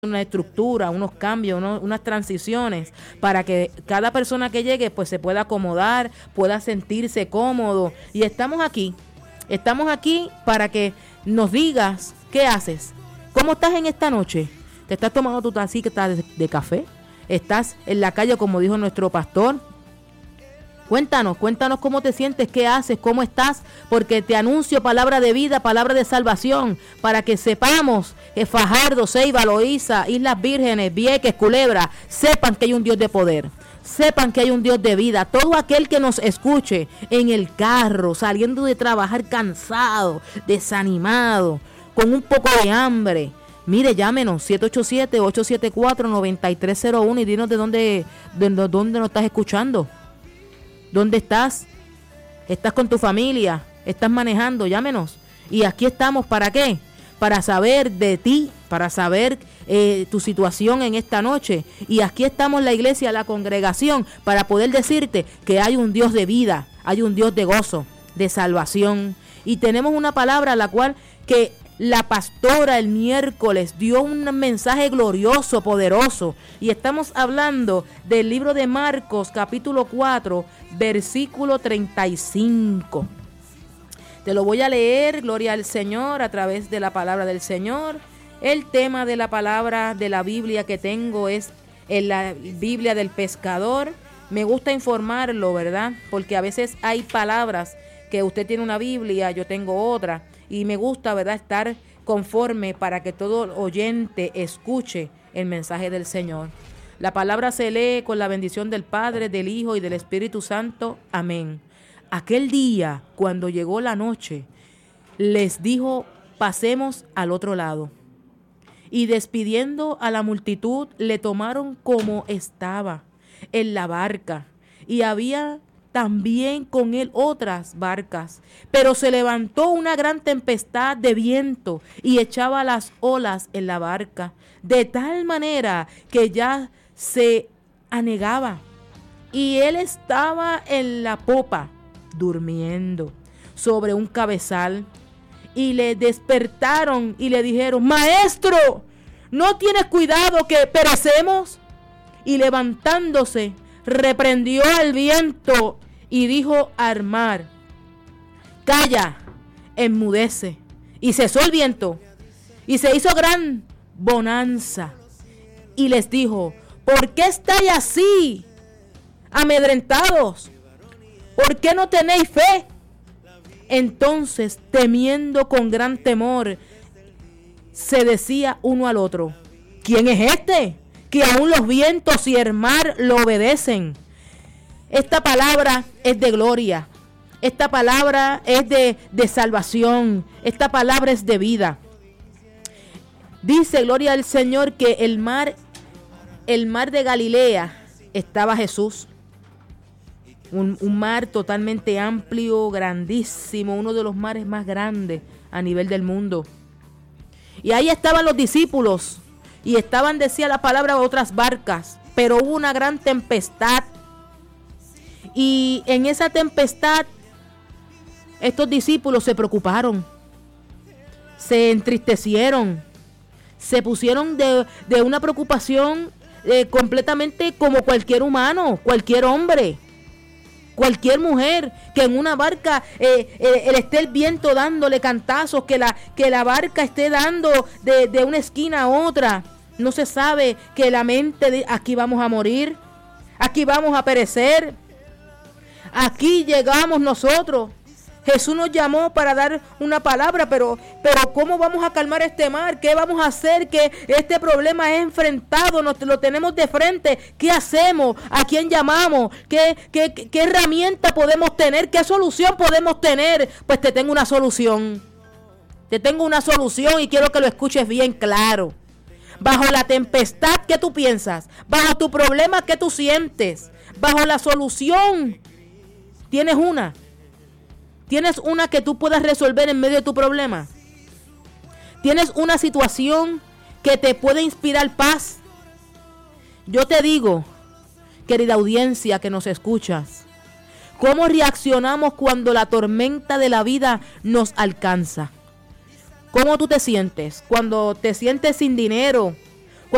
una estructura, unos cambios, unas transiciones para que cada persona que llegue pues se pueda acomodar, pueda sentirse cómodo. Y estamos aquí para que nos digas qué haces, cómo estás en esta noche. ¿Te estás tomando tu tacita de café? ¿Estás en la calle como dijo nuestro pastor? Cuéntanos cómo te sientes, qué haces, cómo estás, porque te anuncio palabra de vida, palabra de salvación, para que sepamos que Fajardo, Ceiba, Loíza, Islas Vírgenes, Vieques, Culebra, sepan que hay un Dios de poder, sepan que hay un Dios de vida. Todo aquel que nos escuche en el carro, saliendo de trabajar cansado, desanimado, con un poco de hambre, mire, llámenos 787-874-9301 y dinos de dónde nos estás escuchando. ¿Dónde estás? ¿Estás con tu familia? ¿Estás manejando? Llámenos. Y aquí estamos, ¿para qué? Para saber de ti, para saber tu situación en esta noche. Y aquí estamos la iglesia, la congregación, para poder decirte que hay un Dios de vida, hay un Dios de gozo, de salvación. Y tenemos una palabra la cual que la pastora el miércoles dio un mensaje glorioso, poderoso. Y estamos hablando del libro de Marcos, capítulo 4, versículo 35. Te lo voy a leer, gloria al Señor, a través de la palabra del Señor. El tema de la palabra de la Biblia que tengo es en la Biblia del pescador. Me gusta informarlo, ¿verdad? Porque a veces hay palabras que usted tiene una Biblia, yo tengo otra. Y me gusta, ¿verdad?, estar conforme para que todo oyente escuche el mensaje del Señor. La palabra se lee con la bendición del Padre, del Hijo y del Espíritu Santo. Amén. Aquel día, cuando llegó la noche, les dijo, pasemos al otro lado. Y despidiendo a la multitud, le tomaron como estaba, en la barca. Y había también con él otras barcas, pero se levantó una gran tempestad de viento y echaba las olas en la barca, de tal manera que ya se anegaba, y él estaba en la popa, durmiendo sobre un cabezal, y le despertaron y le dijeron, Maestro, ¿no tienes cuidado que perecemos? Y levantándose, reprendió al viento y dijo al mar, calla, enmudece. Y cesó el viento y se hizo gran bonanza. Y les dijo, ¿por qué estáis así, amedrentados? ¿Por qué no tenéis fe? Entonces, temiendo con gran temor, se decía uno al otro, ¿quién es este? Que aún los vientos y el mar lo obedecen. Esta palabra es de gloria. Esta palabra es de salvación. Esta palabra es de vida. Dice, gloria al Señor, que el mar de Galilea estaba Jesús. Un mar totalmente amplio, grandísimo, uno de los mares más grandes a nivel del mundo. Y ahí estaban los discípulos. Y estaban, decía la palabra, otras barcas, pero hubo una gran tempestad. Y en esa tempestad, estos discípulos se preocuparon, se entristecieron, se pusieron de una preocupación completamente como cualquier humano, cualquier hombre, cualquier mujer, que en una barca esté el viento dándole cantazos, que la barca esté dando de una esquina a otra. No se sabe que la mente aquí vamos a morir, aquí vamos a perecer, aquí llegamos nosotros. Jesús nos llamó para dar una palabra, pero ¿cómo vamos a calmar este mar? ¿Qué vamos a hacer? Que este problema es enfrentado, lo tenemos de frente. ¿Qué hacemos? ¿A quién llamamos? ¿Qué herramienta podemos tener? ¿Qué solución podemos tener? Pues te tengo una solución. Te tengo una solución y quiero que lo escuches bien claro. Bajo la tempestad, ¿qué tú piensas? Bajo tu problema, ¿qué tú sientes? Bajo la solución, ¿tienes una? ¿Tienes una que tú puedas resolver en medio de tu problema? ¿Tienes una situación que te puede inspirar paz? Yo te digo, querida audiencia que nos escuchas, ¿cómo reaccionamos cuando la tormenta de la vida nos alcanza? ¿Cómo tú te sientes cuando te sientes sin dinero,